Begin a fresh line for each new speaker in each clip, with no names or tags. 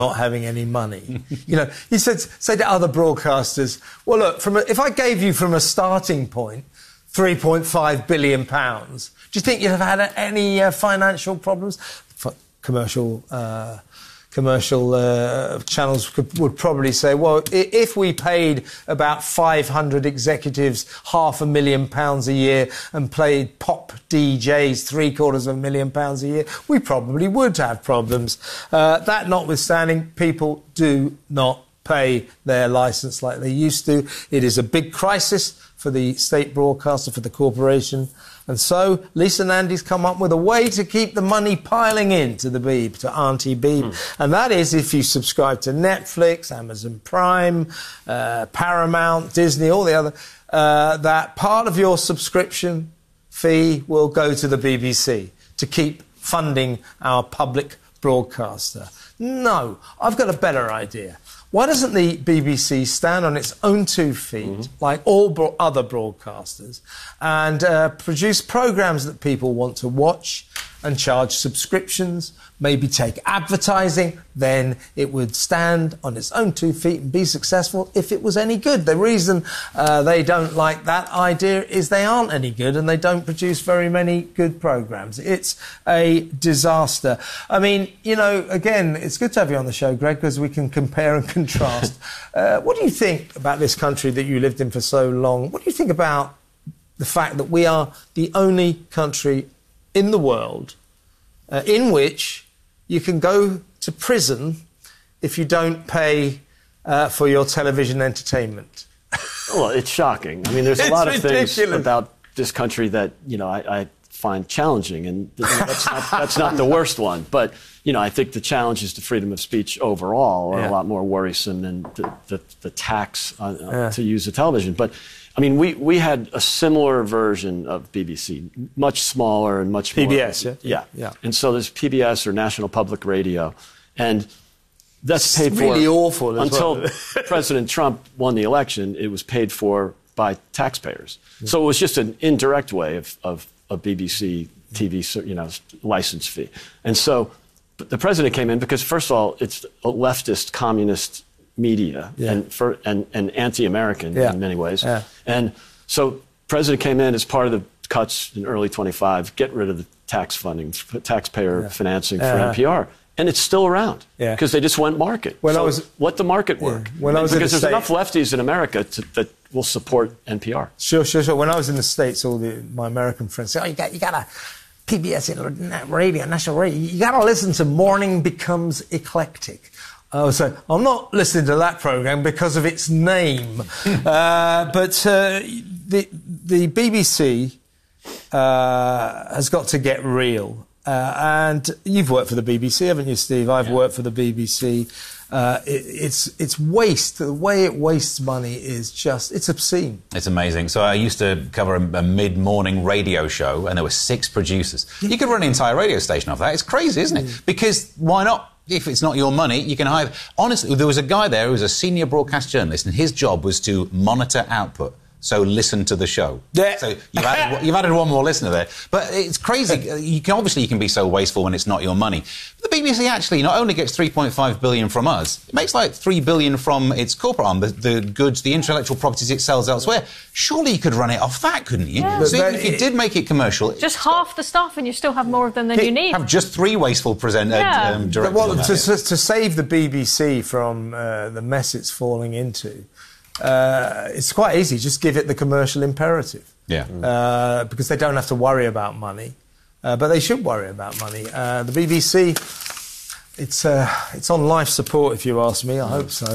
not having any money. You know, he said, say to other broadcasters, well, look, if I gave you from a starting point £3.5 billion, do you think you'd have had any financial problems? Commercial channels would probably say, well, if we paid about 500 executives £500,000 a year and played pop DJs £750,000 a year, we probably would have problems. That notwithstanding, people do not pay their licence like they used to. It is a big crisis for the state broadcaster, for the corporation. And so Lisa Nandy's come up with a way to keep the money piling in to the Beeb, to Auntie Beeb. And that is if you subscribe to Netflix, Amazon Prime, Paramount, Disney, all the other, that part of your subscription fee will go to the BBC to keep funding our public broadcaster. No, I've got a better idea. Why doesn't the BBC stand on its own 2 feet, like all other broadcasters, and produce programmes that people want to watch and charge subscriptions, maybe take advertising? Then it would stand on its own 2 feet and be successful if it was any good. The reason they don't like that idea is they aren't any good and they don't produce very many good programmes. It's a disaster. I mean, you know, again, it's good to have you on the show, Greg, because we can compare and contrast. What do you think about this country that you lived in for so long? What do you think about the fact that we are the only country in the world in which you can go to prison if you don't pay for your television entertainment?
Well, it's shocking. I mean, there's a lot of things about this country that, you know, I find challenging, and that's not the worst one. But, you know, I think the challenges to freedom of speech overall are a lot more worrisome than the tax to use the television. But I mean, we had a similar version of BBC, much smaller and much more...
PBS,
yeah. And so there's PBS, or National Public Radio, and that's paid for...
really awful as
until President Trump won the election, it was paid for by taxpayers. So it was just an indirect way of BBC TV, you know, license fee. And so the president came in because, first of all, it's a leftist, communist media and anti-American in many ways. And so President came in as part of the cuts in early 25, get rid of the tax funding, taxpayer financing for NPR. And it's still around because they just went market. Let the market work. Because there's enough lefties in America that will support NPR.
Sure. When I was in the States, my American friends say, oh, you got a PBS radio, national radio. You got to listen to Morning Becomes Eclectic. I would say, I'm not listening to that programme because of its name. But the BBC has got to get real. And you've worked for the BBC, haven't you, Steve? I've worked for the BBC. It's waste. The way it wastes money is just, it's obscene.
It's amazing. So I used to cover a mid-morning radio show, and there were 6 producers. You could run an entire radio station off that. It's crazy, isn't it? Because why not? If it's not your money, you can hire... Honestly, there was a guy there who was a senior broadcast journalist, and his job was to monitor output. So listen to the show. Yeah. So you've added one more listener there. But it's crazy. You can be so wasteful when it's not your money. But the BBC actually not only gets $3.5 billion from us, it makes like $3 billion from its corporate arm, the goods, the intellectual properties it sells elsewhere. Surely you could run it off that, couldn't you?
Yeah.
So even if you did make it commercial...
Just half the stuff and you still have more of them than you need.
Have just 3 wasteful directors.
To save the BBC from the mess it's falling into... it's quite easy. Just give it the commercial imperative. Yeah. Because they don't have to worry about money. But they should worry about money. The BBC, it's on life support, if you ask me. I hope so.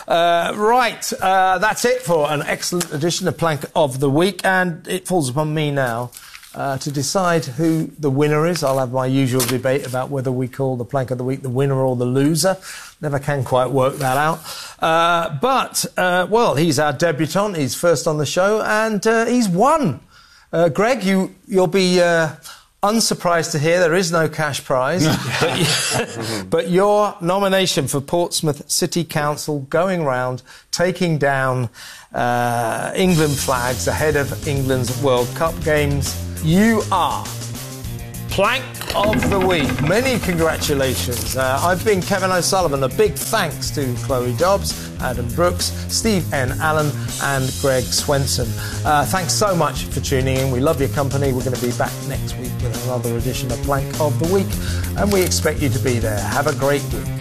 That's it for an excellent edition of Plank of the Week. And it falls upon me now to decide who the winner is. I'll have my usual debate about whether we call the Plank of the Week the winner or the loser. Never can quite work that out. Well, he's our debutant. He's first on the show, and he's won. Greg, you'll be unsurprised to hear there is no cash prize. But your nomination for Portsmouth City Council, going round, taking down England flags ahead of England's World Cup games. You are Plank of the week. Many congratulations. I've been Kevin O'Sullivan. A big thanks to Chloe Dobbs, Adam Brooks, Steve N. Allen and Greg Swenson. Thanks so much for tuning in. We love your company. We're going to be back next week with another edition of Blank of the Week, and we expect you to be there. Have a great week.